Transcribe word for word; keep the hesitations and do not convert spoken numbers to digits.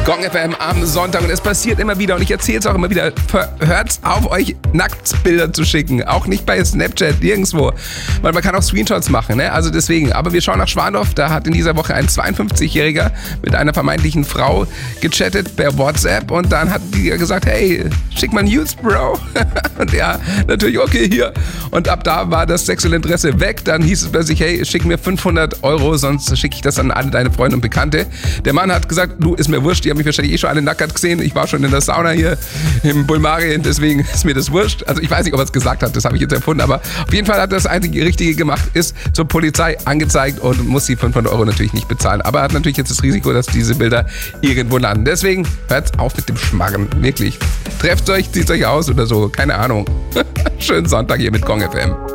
Gong F M am Sonntag und es passiert immer wieder und ich erzähle es auch immer wieder, hört auf, euch Nacktbilder zu schicken, auch nicht bei Snapchat, nirgendwo, weil man kann auch Screenshots machen, ne? Also deswegen, aber wir schauen nach Schwandorf, da hat in dieser Woche ein zweiundfünfzigjähriger mit einer vermeintlichen Frau gechattet per WhatsApp und dann hat die gesagt, hey, schick mal News, Bro. Und ja, natürlich, okay, hier. Und ab da war das sexuelle Interesse weg, dann hieß es plötzlich, hey, schick mir fünfhundert Euro, sonst schicke ich das an alle deine Freunde und Bekannte. Der Mann hat gesagt, du, ist mir wurscht, die haben mich wahrscheinlich eh schon alle nackert gesehen. Ich war schon in der Sauna hier im Bulmarien, deswegen ist mir das wurscht. Also ich weiß nicht, ob er es gesagt hat, das habe ich jetzt erfunden, aber auf jeden Fall hat er das einzige Richtige gemacht, ist zur Polizei angezeigt und muss die fünfhundert Euro natürlich nicht bezahlen. Aber er hat natürlich jetzt das Risiko, dass diese Bilder irgendwo landen. Deswegen hört auf mit dem Schmarren, wirklich. Trefft euch, zieht euch aus oder so, keine Ahnung. Schönen Sonntag hier mit Gong F M.